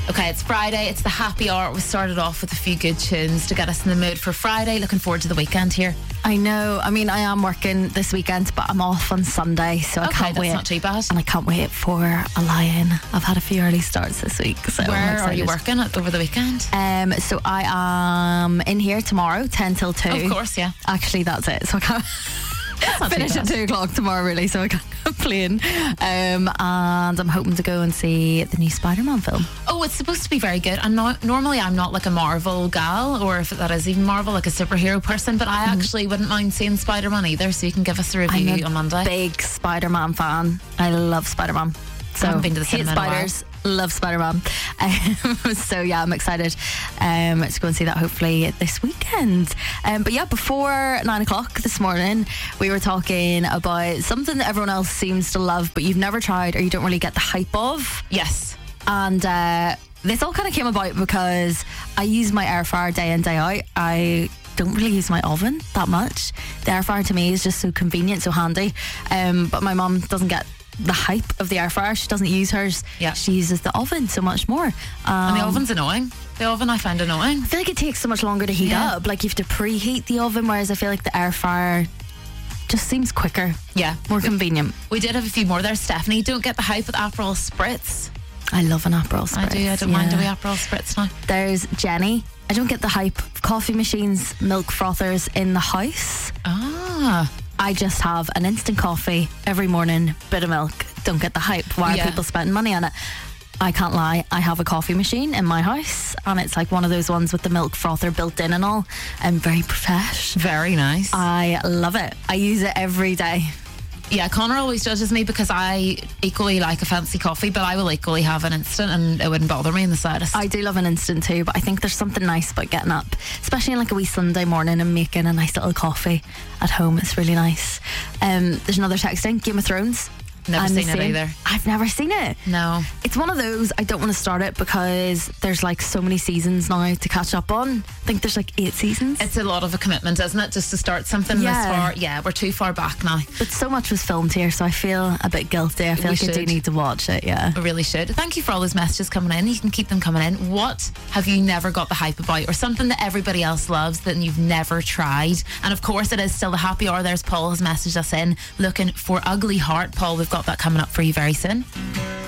Okay, it's Friday. It's the happy hour. We started off with a few good tunes to get us in the mood for Friday. Looking forward to the weekend here. I know. I mean, I am working this weekend, but I'm off on Sunday, so I can't wait. That's not too bad. And I can't wait for a lie-in. I've had a few early starts this week. So where are you working over the weekend? So I am in here tomorrow, 10 till 2. Of course, yeah. Actually, that's it. So I can't finish at 2 o'clock tomorrow, really, so I can't complain. And I'm hoping to go and see the new Spider-Man film. Oh, it's supposed to be very good. And normally I'm not like a Marvel gal, or if that is even Marvel, like a superhero person, but I actually wouldn't mind seeing Spider-Man either, so you can give us a review on Monday. I'm a big Spider-Man fan. I love Spider-Man. So I haven't been to the cinema hate spiders, love Spider-Man. So yeah, I'm excited to go and see that hopefully this weekend. But yeah, before 9 o'clock this morning, we were talking about something that everyone else seems to love, but you've never tried or you don't really get the hype of. Yes. And this all kind of came about because I use my air fryer day in, day out. I don't really use my oven that much. The air fryer to me is just so convenient, so handy. But my mum doesn't get the hype of the air fryer. She doesn't use hers. Yeah. She uses the oven so much more. And the oven's annoying. The oven I find annoying. I feel like it takes so much longer to heat up. Like you have to preheat the oven, whereas I feel like the air fryer just seems quicker. Yeah. More convenient. We did have a few more there. Stephanie, don't get the hype with Aperol Spritz. I love an Aperol Spritz. I don't mind a wee Aperol Spritz now. There's Jenny. I don't get the hype of coffee machines, milk frothers in the house. I just have an instant coffee every morning, bit of milk. Don't get the hype. Why are people spending money on it? I can't lie, I have a coffee machine in my house, and it's like one of those ones with the milk frother built in and all, and very profesh. Very nice. I love it. I use it every day. Yeah, Connor always judges me because I equally like a fancy coffee, but I will equally have an instant and it wouldn't bother me in the slightest. I do love an instant too, but I think there's something nice about getting up, especially on like a wee Sunday morning and making a nice little coffee at home. It's really nice. There's another texting, Game of Thrones. Never seen it either. I've never seen it. No. It's one of those, I don't want to start it because there's like so many seasons now to catch up on. I think there's like 8 seasons. It's a lot of a commitment, isn't it? Just to start something this far. Yeah, we're too far back now. But so much was filmed here, so I feel a bit guilty. I feel like I do need to watch it, yeah. We really should. Thank you for all those messages coming in. You can keep them coming in. What have you never got the hype about, or something that everybody else loves that you've never tried? And of course, it is still the happy hour. There's Paul has messaged us in looking for Ugly Heart. Paul, we've got that coming up for you very soon.